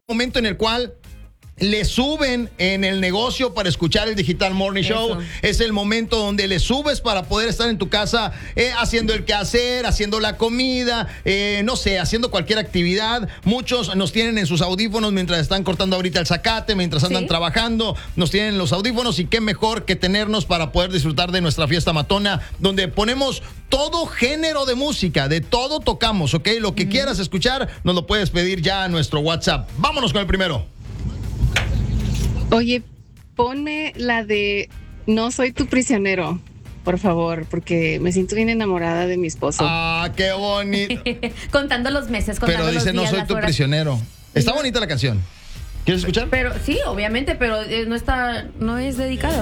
momento en el cual le suben en el negocio para escuchar el Digital Morning Show. Es el momento donde le subes para poder estar en tu casa haciendo el quehacer, haciendo la comida, no sé, haciendo cualquier actividad. Muchos nos tienen en sus audífonos mientras están cortando ahorita el zacate, mientras andan trabajando, nos tienen en los audífonos, y qué mejor que tenernos para poder disfrutar de nuestra fiesta matona, donde ponemos todo género de música, de todo tocamos, ¿ok? Lo que quieras escuchar, nos lo puedes pedir ya a nuestro WhatsApp. Vámonos con el primero. Oye, ponme la de No soy tu prisionero, por favor, porque me siento bien enamorada de mi esposo. Ah, qué bonito. Contando los meses, contando Pero los dice, días, no soy las tu horas. prisionero. Está bonita la canción. ¿Quieres escuchar? Pero sí, obviamente, pero no es dedicada.